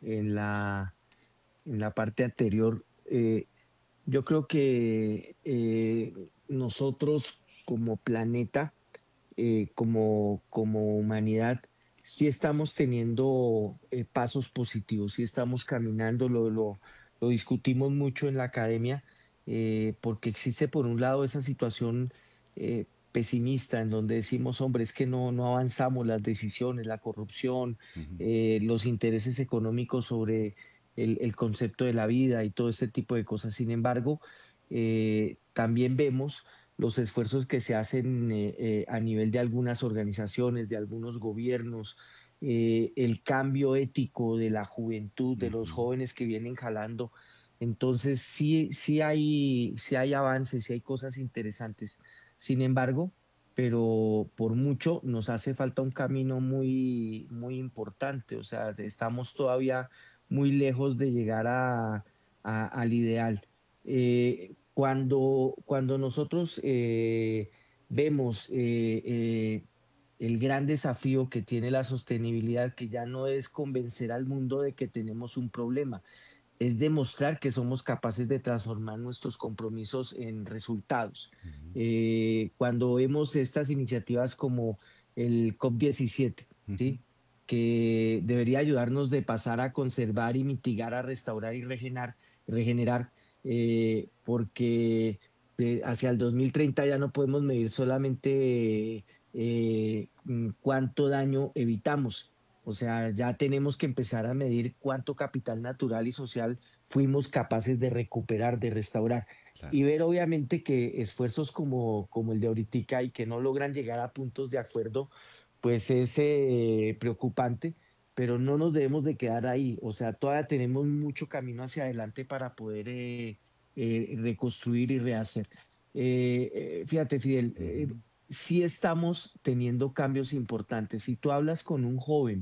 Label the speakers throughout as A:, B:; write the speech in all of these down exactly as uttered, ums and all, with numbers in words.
A: en la, en la parte anterior. Eh, yo creo que eh, nosotros como planeta, eh, como, como humanidad, sí estamos teniendo eh, pasos positivos, sí estamos caminando, lo, lo, lo discutimos mucho en la academia, eh, porque existe por un lado esa situación eh, pesimista en donde decimos, hombre, es que no, no avanzamos las decisiones, la corrupción,
B: Ujú,
A: eh, los intereses económicos sobre el, el concepto de la vida y todo este tipo de cosas. Sin embargo, eh, también vemos los esfuerzos que se hacen eh, eh, a nivel de algunas organizaciones, de algunos gobiernos, eh, el cambio ético de la juventud, de los
B: ujú.
A: jóvenes que vienen jalando. Entonces, sí, sí hay, sí hay avances, sí hay cosas interesantes. Sin embargo, pero por mucho nos hace falta un camino muy, muy importante. O sea, estamos todavía muy lejos de llegar a, a- al ideal. Eh, cuando, cuando nosotros eh, vemos eh, eh, el gran desafío que tiene la sostenibilidad, que ya no es convencer al mundo de que tenemos un problema, es demostrar que somos capaces de transformar nuestros compromisos en resultados.
B: Ujú,
A: Eh, cuando vemos estas iniciativas como el COP diecisiete,
B: ujú.
A: ¿sí? Que debería ayudarnos de pasar a conservar y mitigar, a restaurar y regenerar, regenerar eh, porque eh, hacia el dos mil treinta ya no podemos medir solamente eh, mm, cuánto daño evitamos. O sea, ya tenemos que empezar a medir cuánto capital natural y social fuimos capaces de recuperar, de restaurar. Y
B: Claro.
A: ver obviamente que esfuerzos como, como el de ahoritica y que no logran llegar a puntos de acuerdo, pues es eh, preocupante, pero no nos debemos de quedar ahí. O sea, todavía tenemos mucho camino hacia adelante para poder eh, eh, reconstruir y rehacer. Eh, eh, fíjate, Fidel, eh,
B: Ujú,
A: sí estamos teniendo cambios importantes. Si tú hablas con un joven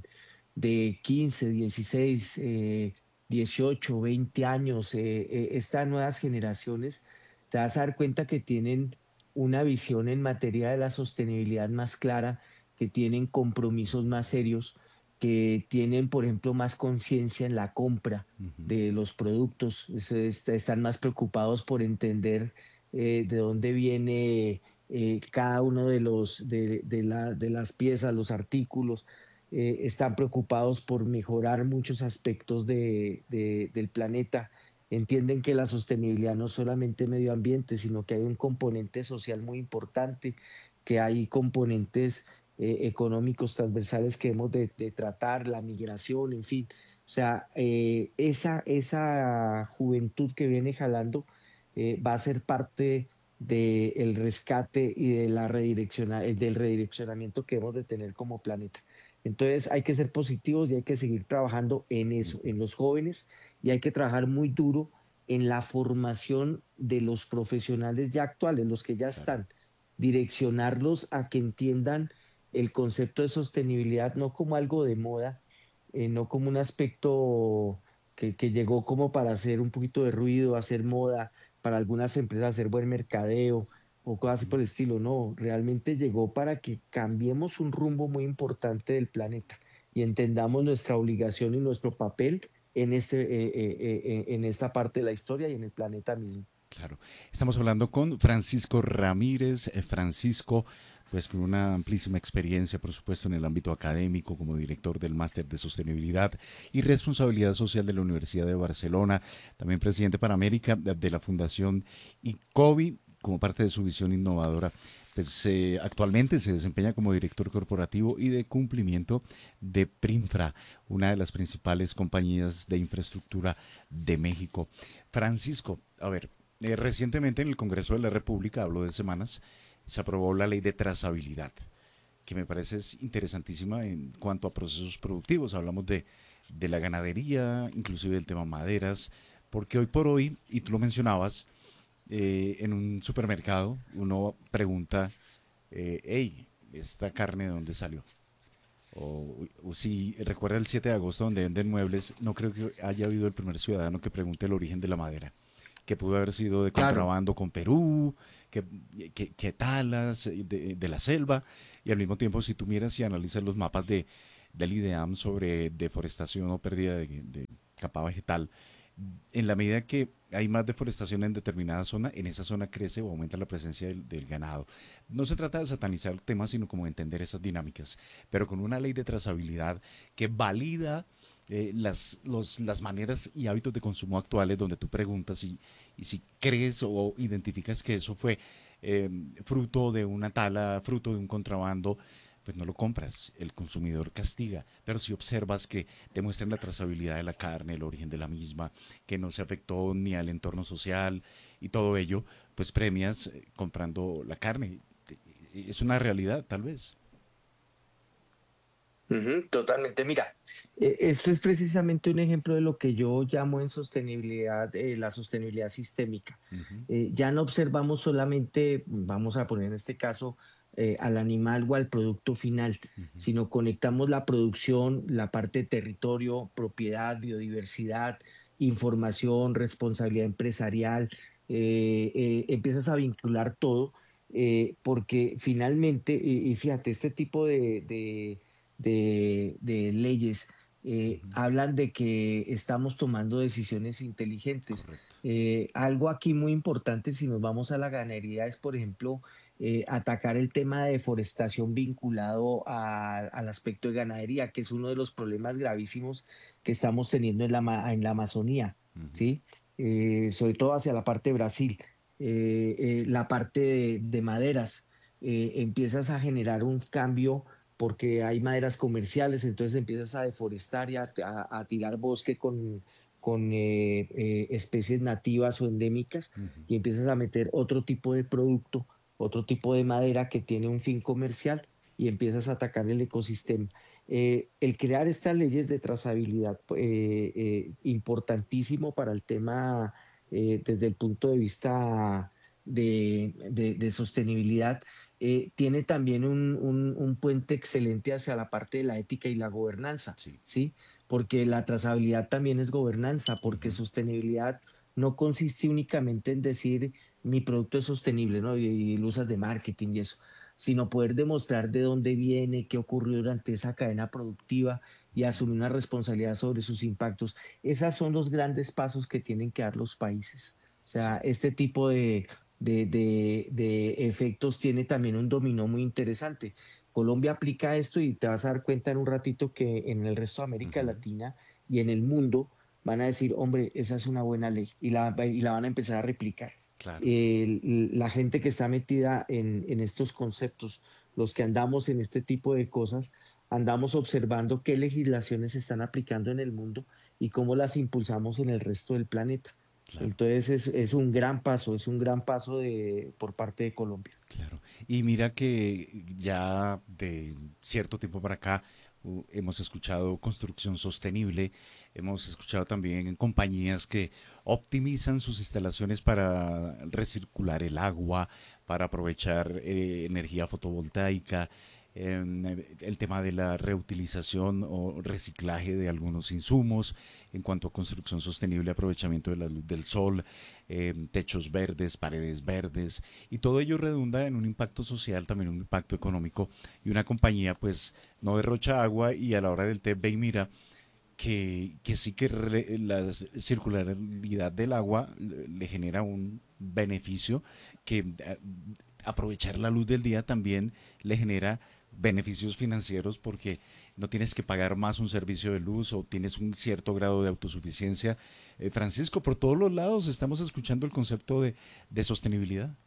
A: de quince, dieciséis, eh, dieciocho, veinte años, eh, eh, estas nuevas generaciones, te vas a dar cuenta que tienen una visión en materia de la sostenibilidad más clara, que tienen compromisos más serios, que tienen, por ejemplo, más conciencia en la compra
B: ujú.
A: de los productos, es- est- están más preocupados por entender eh, de dónde viene eh, cada uno de los de, de la- de las piezas, los artículos, eh, están preocupados por mejorar muchos aspectos de, de- del planeta. Entienden que la sostenibilidad no es solamente medio ambiente, sino que hay un componente social muy importante, que hay componentes eh, económicos transversales que hemos de, de tratar, la migración, en fin. O sea, eh, esa, esa juventud que viene jalando eh, va a ser parte del rescate y de la redirecciona, eh, del redireccionamiento que hemos de tener como planeta. Entonces hay que ser positivos y hay que seguir trabajando en eso,
B: Ujú.
A: en los jóvenes, y hay que trabajar muy duro en la formación de los profesionales ya actuales, los que ya
B: Claro.
A: están, direccionarlos a que entiendan el concepto de sostenibilidad no como algo de moda, eh, no como un aspecto que, que llegó como para hacer un poquito de ruido, hacer moda, para algunas empresas hacer buen mercadeo o cosas así por
B: Ujú.
A: el estilo. No, realmente llegó para que cambiemos un rumbo muy importante del planeta y entendamos nuestra obligación y nuestro papel en, este, eh, eh, eh, eh, en esta parte de la historia y en el planeta mismo.
B: Claro. Estamos hablando con Francisco Ramírez. Eh, Francisco, pues con una amplísima experiencia, por supuesto, en el ámbito académico, como director del Máster de Sostenibilidad y Responsabilidad Social de la Universidad de Barcelona, también presidente para América de, de la Fundación ICOBI, como parte de su visión innovadora. Pues eh, actualmente se desempeña como director corporativo y de cumplimiento de Primfra, una de las principales compañías de infraestructura de México. Francisco, a ver, eh, recientemente en el Congreso de la República, hablo de semanas, se aprobó la ley de trazabilidad, que me parece es interesantísima en cuanto a procesos productivos. Hablamos de, de la ganadería, inclusive del tema maderas, porque hoy por hoy, y tú lo mencionabas, eh, en un supermercado uno pregunta, eh, hey, ¿esta carne de dónde salió? O, o si recuerda el siete de agosto donde venden muebles, no creo que haya habido el primer ciudadano que pregunte el origen de la madera, que pudo haber sido de
A: Claro.
B: contrabando con Perú, que, que, que talas eh, de, de, la selva, y al mismo tiempo si tú miras y analizas los mapas de, del IDEAM sobre deforestación o pérdida de, de, capa vegetal. En la medida que hay más deforestación en determinada zona, en esa zona crece o aumenta la presencia del, del ganado. No se trata de satanizar el tema, sino como entender esas dinámicas, pero con una ley de trazabilidad que valida eh, las, los, las maneras y hábitos de consumo actuales, donde tú preguntas y, y si crees o identificas que eso fue eh, fruto de una tala, fruto de un contrabando, pues no lo compras, el consumidor castiga, pero si observas que demuestran la trazabilidad de la carne, el origen de la misma, que no se afectó ni al entorno social y todo ello, pues premias eh, comprando la carne. Es una realidad, tal vez.
A: Ujú, totalmente. Mira, eh, esto es precisamente un ejemplo de lo que yo llamo en sostenibilidad, eh, la sostenibilidad sistémica.
B: Ujú,
A: Eh, ya no observamos solamente, vamos a poner en este caso, eh, al animal o al producto final,
B: ujú,
A: sino conectamos la producción, la parte de territorio, propiedad, biodiversidad, información, responsabilidad empresarial. Eh, eh, empiezas a vincular todo, eh, porque finalmente, y, y fíjate, este tipo de de de, de leyes eh,
B: ujú.
A: hablan de que estamos tomando decisiones inteligentes.
B: Correcto.
A: Eh, algo aquí muy importante, si nos vamos a la ganadería, es, por ejemplo, eh, atacar el tema de deforestación vinculado a- al aspecto de ganadería, que es uno de los problemas gravísimos que estamos teniendo en la, ma- en la Amazonía,
B: Ujú,
A: ¿sí? Eh, sobre todo hacia la parte de Brasil. Eh, eh, la parte de, de maderas, eh, empiezas a generar un cambio porque hay maderas comerciales, entonces empiezas a deforestar y a, a- a tirar bosque con, con eh, eh, especies nativas o endémicas
B: ujú.
A: y empiezas a meter otro tipo de producto, otro tipo de madera que tiene un fin comercial y empiezas a atacar el ecosistema. Eh, el crear estas leyes de trazabilidad, eh, eh, importantísimo para el tema eh, desde el punto de vista de de- de sostenibilidad, eh, tiene también un, un- un puente excelente hacia la parte de la ética y la gobernanza,
B: Sí.
A: ¿sí? Porque la trazabilidad también es gobernanza, porque
B: Ujú,
A: sostenibilidad no consiste únicamente en decir mi producto es sostenible, ¿no? Y, y lo usas de marketing y eso, sino poder demostrar de dónde viene, qué ocurrió durante esa cadena productiva y
B: ujú.
A: asumir una responsabilidad sobre sus impactos. Esos son los grandes pasos que tienen que dar los países. O sea,
B: Sí.
A: este tipo de, de, de, de efectos tiene también un dominó muy interesante. Colombia aplica esto y te vas a dar cuenta en un ratito que en el resto de América
B: Ujú,
A: Latina y en el mundo van a decir, hombre, esa es una buena ley y la, y la van a empezar a replicar.
B: claro.
A: El- la gente que está metida en, en estos conceptos, los que andamos en este tipo de cosas, andamos observando qué legislaciones se están aplicando en el mundo y cómo las impulsamos en el resto del planeta.
B: Claro.
A: Entonces es, es un gran paso, es un gran paso de, por parte de Colombia.
B: Claro. Y mira que ya de cierto tiempo para acá uh, hemos escuchado construcción sostenible, hemos escuchado también compañías que optimizan sus instalaciones para recircular el agua, para aprovechar eh, energía fotovoltaica, em, el tema de la reutilización o reciclaje de algunos insumos, en cuanto a construcción sostenible, aprovechamiento de la luz del sol, em, techos verdes, paredes verdes, y todo ello redunda en un impacto social, también un impacto económico, y una compañía pues no derrocha agua y a la hora del té ve y mira que, que sí que re- la circularidad del agua le, le genera un beneficio que eh, aprovechar la luz del día también le genera beneficios financieros porque no tienes que pagar más un servicio de luz o tienes un cierto grado de autosuficiencia. Eh, Francisco, por todos los lados estamos escuchando el concepto de, de sostenibilidad.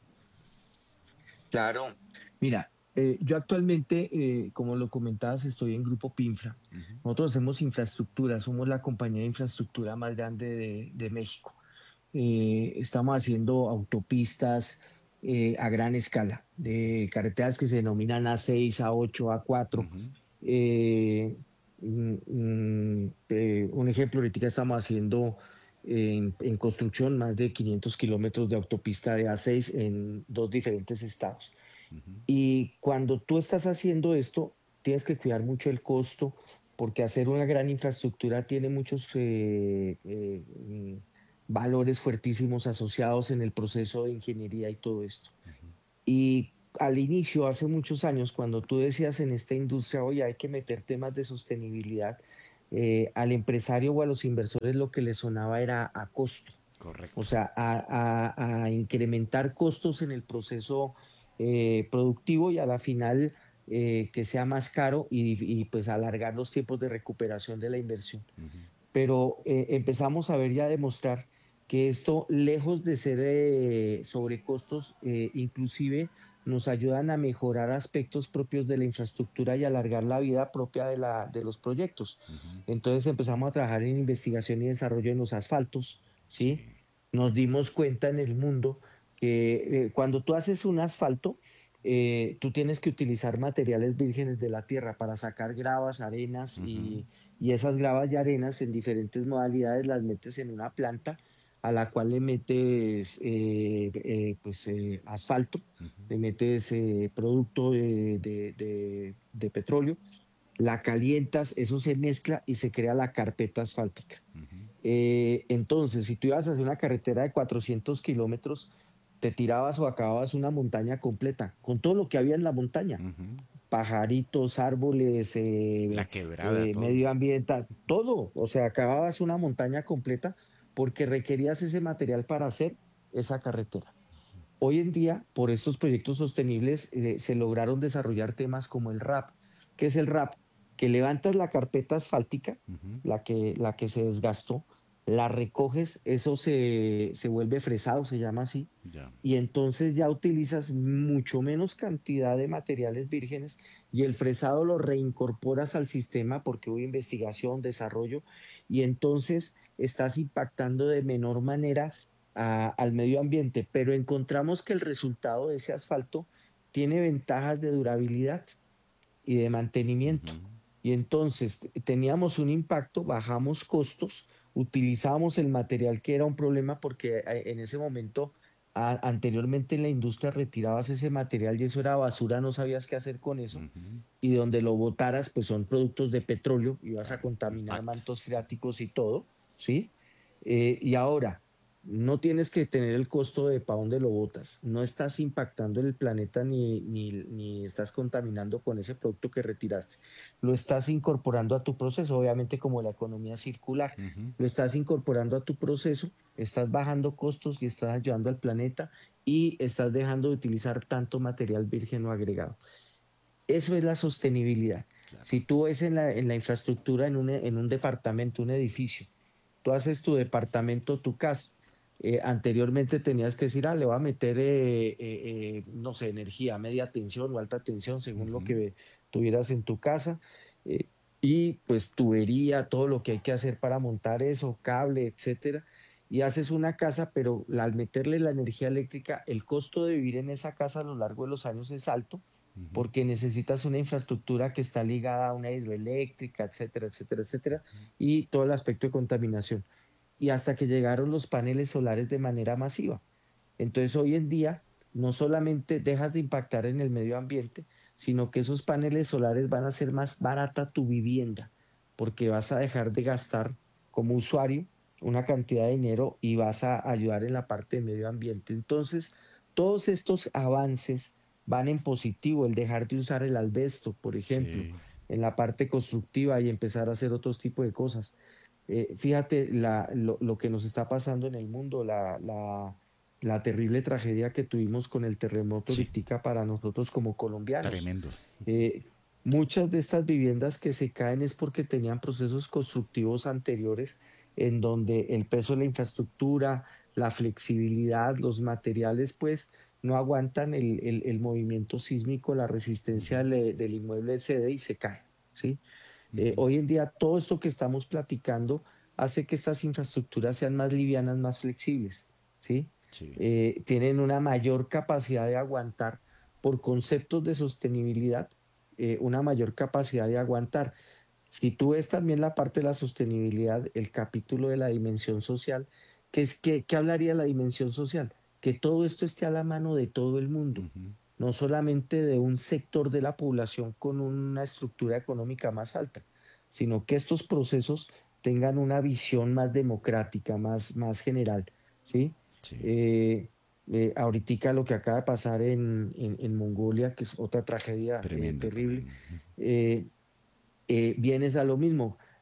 A: Claro. Mira, eh, yo actualmente, eh, como lo comentabas, estoy en Grupo Pinfra.
B: Ujú,
A: Nosotros hacemos infraestructura, somos la compañía de infraestructura más grande de, de México. Eh, estamos haciendo autopistas eh, a gran escala, de carreteras que se denominan a seis, a ocho, a cuatro.
B: ujú,
A: Eh, mm, mm, eh, un ejemplo, ahorita estamos haciendo en, en construcción más de quinientos kilómetros de autopista de a seis en dos diferentes estados.
B: ujú.
A: Y cuando tú estás haciendo esto, tienes que cuidar mucho el costo, porque hacer una gran infraestructura tiene muchos eh, eh, mm, valores fuertísimos asociados en el proceso de ingeniería y todo esto. Y al inicio, hace muchos años, cuando tú decías en esta industria, oye, hay que meter temas de sostenibilidad, eh, al empresario o a los inversores lo que les sonaba era a costo, o
B: Correcto.
A: sea, a, a- a incrementar costos en el proceso eh, productivo y a la final eh, que sea más caro y, y, pues alargar los tiempos de recuperación de la inversión.
B: Ujú,
A: Pero eh, empezamos a ver y a demostrar que esto, lejos de ser eh, sobrecostos, eh, inclusive nos ayudan a mejorar aspectos propios de la infraestructura y alargar la vida propia de, la, de los proyectos.
B: ujú.
A: Entonces empezamos a trabajar en investigación y desarrollo en los asfaltos, ¿sí?
B: Sí.
A: Nos dimos cuenta en el mundo que eh, cuando tú haces un asfalto, eh, tú tienes que utilizar materiales vírgenes de la tierra para sacar gravas, arenas
B: Ujú,
A: y, y esas gravas y arenas en diferentes modalidades las metes en una planta a la cual le metes eh, eh, pues, eh, asfalto,
B: ujú,
A: le metes eh, producto de, de- de- de petróleo, la calientas, eso se mezcla y se crea la carpeta asfáltica.
B: ujú,
A: Eh, entonces, si tú ibas a hacer una carretera de cuatrocientos kilómetros, te tirabas o acababas una montaña completa, con todo lo que había en la montaña,
B: ujú.
A: pajaritos, árboles,
B: La
A: eh,
B: quebrada,
A: eh,
B: todo.
A: medio ambiente, todo. O sea, acababas una montaña completa porque requerías ese material para hacer esa carretera. Hoy en día, por estos proyectos sostenibles, eh, se lograron desarrollar temas como el RAP. ¿Qué es el RAP? Que levantas la carpeta asfáltica,
B: Ujú,
A: la que, la que se desgastó, la recoges, eso se, se vuelve fresado, se llama así,
B: ya.
A: y entonces ya utilizas mucho menos cantidad de materiales vírgenes y el fresado lo reincorporas al sistema porque hubo investigación, desarrollo, y entonces estás impactando de menor manera a- al medio ambiente, pero encontramos que el resultado de ese asfalto tiene ventajas de durabilidad y de mantenimiento.
B: Ujú,
A: Y entonces te- teníamos un impacto, bajamos costos, utilizamos el material que era un problema porque eh, en ese momento, a- anteriormente en la industria retirabas ese material y eso era basura, no sabías qué hacer con eso.
B: ujú.
A: Y donde lo botaras, pues son productos de petróleo y vas a
B: Claro,
A: contaminar
B: impacta.
A: mantos freáticos y todo, ¿sí? Eh, y ahora, no tienes que tener el costo de para dónde lo botas. No estás impactando el planeta ni, ni, ni estás contaminando con ese producto que retiraste. Lo estás incorporando a tu proceso, obviamente como la economía circular.
B: Ujú,
A: Lo estás incorporando a tu proceso, estás bajando costos y estás ayudando al planeta y estás dejando de utilizar tanto material virgen o agregado. Eso es la sostenibilidad.
B: claro.
A: Si tú ves en la, en la infraestructura, en un, e- en un departamento, un edificio, tú haces tu departamento, tu casa. Eh, anteriormente tenías que decir, ah, le voy a meter, eh, eh, eh, no sé, energía, media tensión o alta tensión, según lo
B: Ujú,
A: que tuvieras en tu casa. eh, y pues tubería, todo lo que hay que hacer para montar eso, cable, etcétera. Y haces una casa, pero la- al meterle la energía eléctrica, el costo de vivir en esa casa a lo largo de los años es alto
B: ujú,
A: porque necesitas una infraestructura que está ligada a una hidroeléctrica, etcétera, etcétera, etcétera,
B: ujú.
A: y todo el aspecto de contaminación. Y hasta que llegaron los paneles solares de manera masiva. Entonces, hoy en día, no solamente dejas de impactar en el medio ambiente, sino que esos paneles solares van a hacer más barata tu vivienda, porque vas a dejar de gastar como usuario una cantidad de dinero y vas a ayudar en la parte de medio ambiente. Entonces, todos estos avances van en positivo, el dejar de usar el asbesto, por ejemplo,
B: Sí,
A: en la parte constructiva y empezar a hacer otros tipos de cosas. Eh, fíjate la- lo, lo que nos está pasando en el mundo, la, la, la terrible tragedia que tuvimos con el terremoto
B: sí,
A: ahorita para nosotros como colombianos.
B: tremendo.
A: Eh, Muchas de estas viviendas que se caen es porque tenían procesos constructivos anteriores en donde el peso de la infraestructura, la flexibilidad, los materiales, pues no aguantan el, el- el movimiento sísmico, la resistencia
B: Ujú,
A: del, del inmueble cede y se cae, ¿sí? Eh,
B: ujú.
A: hoy en día todo esto que estamos platicando hace que estas infraestructuras sean más livianas, más flexibles, ¿sí?
B: Sí.
A: Eh, tienen una mayor capacidad de aguantar por conceptos de sostenibilidad, eh, una mayor capacidad de aguantar. Si tú ves también la parte de la sostenibilidad, el capítulo de la dimensión social, ¿qué es que qué hablaría la dimensión social? Que todo esto esté a la mano de todo el mundo,
B: Ujú,
A: no solamente de un sector de la población con una estructura económica más alta, sino que estos procesos tengan una visión más democrática, más, más general, ¿sí?
B: sí,
A: Eh, eh, ahoritica lo que acaba de pasar en, en, en Mongolia, que es otra tragedia eh,
B: tremendo
A: terrible,
B: también. Ujú.
A: eh, eh, vienes a lo mismo.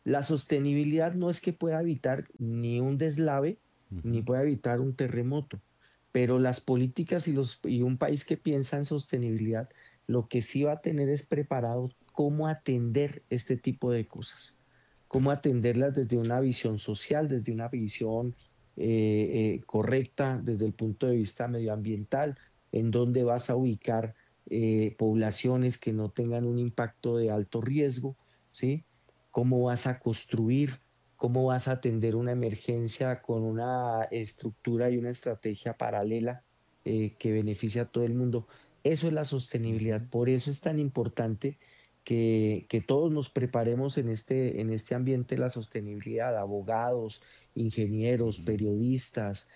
A: La sostenibilidad no es que pueda evitar ni un deslave, ni
B: Ujú.
A: pueda evitar un terremoto, pero las políticas y, los, y un país que piensa en sostenibilidad, lo que sí va a tener es preparado cómo atender este tipo de cosas, cómo atenderlas desde una visión social, desde una visión eh, eh, correcta, desde el punto de vista medioambiental, en dónde vas a ubicar eh, poblaciones que no tengan un impacto de alto riesgo, ¿sí? ¿Cómo vas a construir? ¿Cómo vas a atender una emergencia con una estructura y una estrategia paralela eh, que beneficia a todo el mundo? Eso es la sostenibilidad.
B: Ujú.
A: Por eso es tan importante que, que todos nos preparemos en este, en este ambiente de la sostenibilidad, abogados, ingenieros,
B: Ujú.
A: periodistas,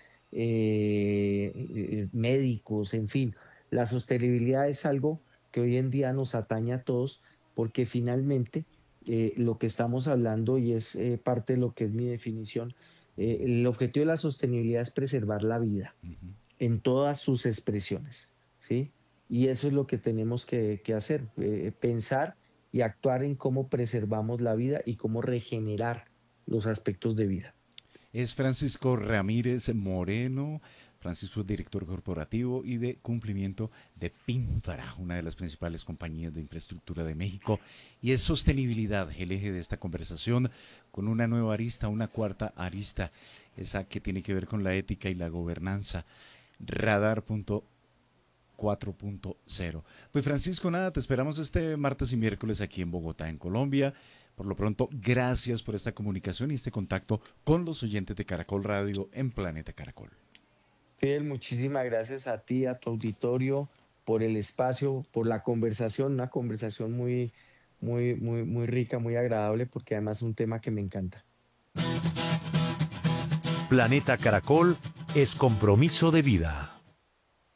A: eh, eh, médicos, en fin. La sostenibilidad es algo que hoy en día nos atañe a todos porque finalmente eh, lo que estamos hablando y es eh, parte de lo que es mi definición, eh, el objetivo de la sostenibilidad es preservar la vida
B: Ujú.
A: en todas sus expresiones, ¿sí? Y eso es lo que tenemos que, que hacer, eh, pensar y actuar en cómo preservamos la vida y cómo regenerar los aspectos de vida.
B: Es Francisco Ramírez Moreno. Francisco es director corporativo y de cumplimiento de Pinfra, una de las principales compañías de infraestructura de México. Y es sostenibilidad el eje de esta conversación, con una nueva arista, una cuarta arista, esa que tiene que ver con la ética y la gobernanza. Radar cuatro punto cero. Pues Francisco, nada, te esperamos este martes y miércoles aquí en Bogotá, en Colombia. Por lo pronto, gracias por esta comunicación y este contacto con los oyentes de Caracol Radio en Planeta Caracol.
A: Fidel, muchísimas gracias a ti, a tu auditorio, por el espacio, por la conversación, una conversación muy, muy, muy, muy rica, muy agradable, porque además es un tema que me encanta.
C: Planeta Caracol es compromiso de vida.